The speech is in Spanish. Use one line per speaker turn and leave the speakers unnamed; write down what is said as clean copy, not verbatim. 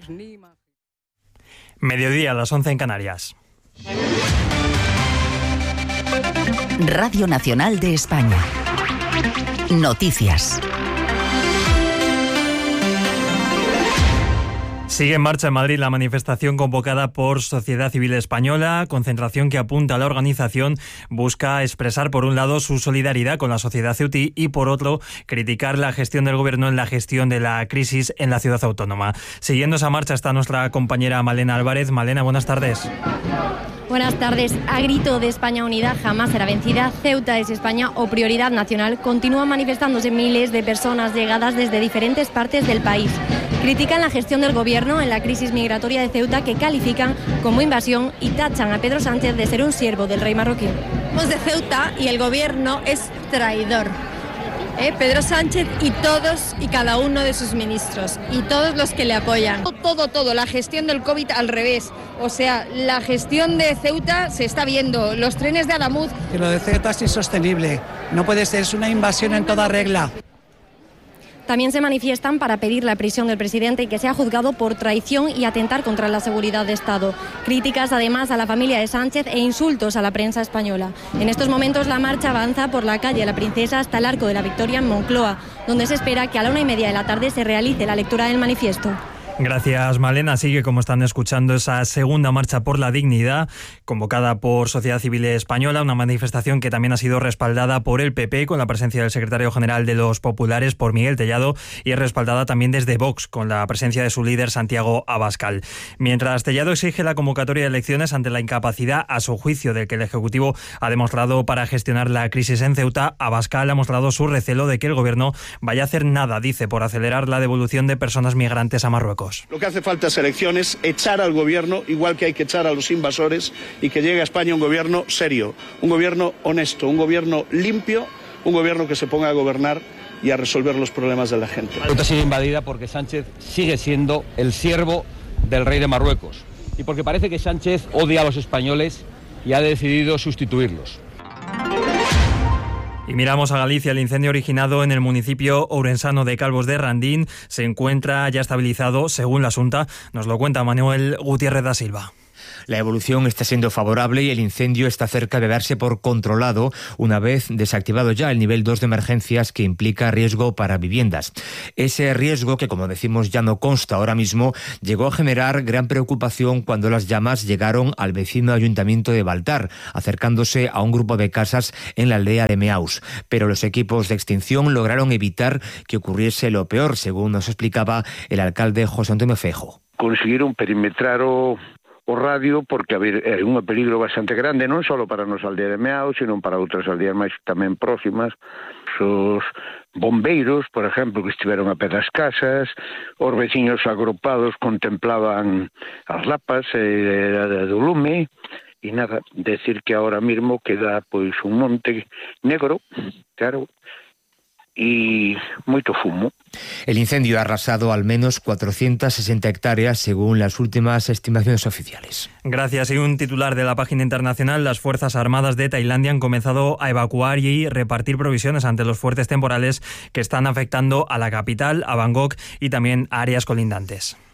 Mediodía, a las 11 en Canarias.
Radio Nacional de España. Noticias.
Sigue en marcha en Madrid la manifestación convocada por Sociedad Civil Española, concentración que apunta a la organización, busca expresar por un lado su solidaridad con la sociedad ceutí y por otro criticar la gestión del gobierno en la gestión de la crisis en la ciudad autónoma. Siguiendo esa marcha está nuestra compañera Malena Álvarez. Malena, buenas tardes.
Buenas tardes. A grito de España unida jamás será vencida, Ceuta es España o prioridad nacional, continúan manifestándose miles de personas llegadas desde diferentes partes del país. Critican la gestión del gobierno en la crisis migratoria de Ceuta, que califican como invasión y tachan a Pedro Sánchez de ser un siervo del rey marroquí.
Somos de Ceuta y el gobierno es traidor. Pedro Sánchez y todos y cada uno de sus ministros y todos los que le apoyan. Todo, la gestión del COVID al revés. O sea, la gestión de Ceuta se está viendo, los trenes de Adamuz.
Que lo de Ceuta es insostenible, no puede ser, es una invasión en toda regla.
También se manifiestan para pedir la prisión del presidente y que sea juzgado por traición y atentar contra la seguridad de Estado. Críticas además a la familia de Sánchez e insultos a la prensa española. En estos momentos la marcha avanza por la calle La Princesa hasta el Arco de la Victoria en Moncloa, donde se espera que a la 1:30 de la tarde se realice la lectura del manifiesto.
Gracias, Malena. Sigue, como están escuchando, esa segunda marcha por la dignidad, convocada por Sociedad Civil Española, una manifestación que también ha sido respaldada por el PP, con la presencia del secretario general de los Populares, por Miguel Tellado, y es respaldada también desde Vox, con la presencia de su líder, Santiago Abascal. Mientras Tellado exige la convocatoria de elecciones ante la incapacidad, a su juicio, del que el Ejecutivo ha demostrado para gestionar la crisis en Ceuta, Abascal ha mostrado su recelo de que el Gobierno vaya a hacer nada, dice, por acelerar la devolución de personas migrantes a Marruecos.
Lo que hace falta es elecciones, echar al gobierno, igual que hay que echar a los invasores, y que llegue a España un gobierno serio, un gobierno honesto, un gobierno limpio, un gobierno que se ponga a gobernar y a resolver los problemas de la gente.
Ceuta sigue invadida porque Sánchez sigue siendo el siervo del rey de Marruecos y porque parece que Sánchez odia a los españoles y ha decidido sustituirlos.
Y miramos a Galicia. El incendio originado en el municipio ourensano de Calvos de Randín se encuentra ya estabilizado, según la Xunta. Nos lo cuenta Manuel Gutiérrez da Silva.
La evolución está siendo favorable y el incendio está cerca de darse por controlado una vez desactivado ya el nivel 2 de emergencias, que implica riesgo para viviendas. Ese riesgo, que como decimos ya no consta ahora mismo, llegó a generar gran preocupación cuando las llamas llegaron al vecino ayuntamiento de Baltar, acercándose a un grupo de casas en la aldea de Meaus. Pero los equipos de extinción lograron evitar que ocurriese lo peor, según nos explicaba el alcalde José Antonio Feijóo.
Conseguiron perimetrar o radio, porque é un peligro bastante grande, non só para a nosa aldea de Meao, sino para outras aldeas máis tamén próximas. Os bombeiros, por exemplo, que estiveron a pé das casas, os veciños agrupados contemplaban as lapas do lume, e nada, decir que ahora mismo queda pois un monte negro, claro, y moito fumo.
El incendio ha arrasado al menos 460 hectáreas, según las últimas estimaciones oficiales.
Gracias. Y un titular de la página internacional: las Fuerzas Armadas de Tailandia han comenzado a evacuar y repartir provisiones ante los fuertes temporales que están afectando a la capital, a Bangkok y también a áreas colindantes.